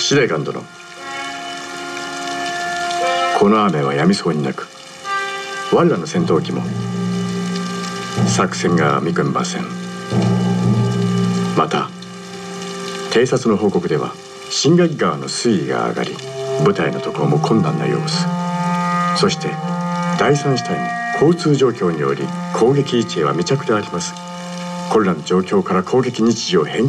司令官殿、この雨は止みそうになく、我らの戦闘機も作戦が見込めません。また偵察の報告では新垣川の水位が上がり、部隊の渡航も困難な様子。そして第三支隊も交通状況により攻撃位置へは未着であります。これらの状況から攻撃日時を変